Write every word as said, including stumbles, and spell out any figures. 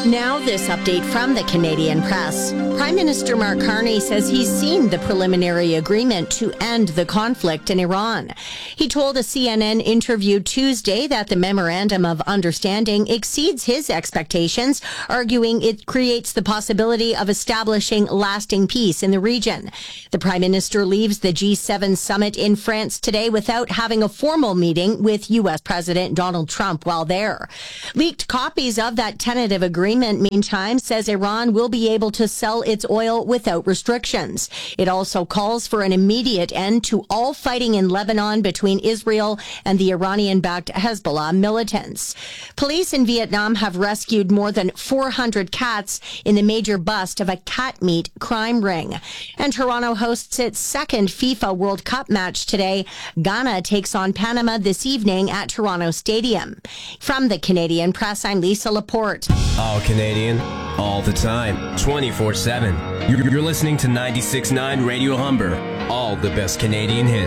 Now this update from the Canadian Press. Prime Minister Mark Carney says he's seen the preliminary agreement to end the conflict in Iran. He told a C N N interview Tuesday that the Memorandum of Understanding exceeds his expectations, arguing it creates the possibility of establishing lasting peace in the region. The Prime Minister leaves the G seven summit in France today without having a formal meeting with U S President Donald Trump while there. Leaked copies of that tentative agreement meantime, says Iran will be able to sell its oil without restrictions. It also calls for an immediate end to all fighting in Lebanon between Israel and the Iranian-backed Hezbollah militants. Police in Vietnam have rescued more than four hundred cats in the major bust of a cat meat crime ring. And Toronto hosts its second FIFA World Cup match today. Ghana takes on Panama this evening at Toronto Stadium. From the Canadian Press, I'm Lisa Laporte. All Canadian, all the time, twenty-four seven. You're, you're listening to ninety-six point nine Radio Humber. All the best Canadian hits.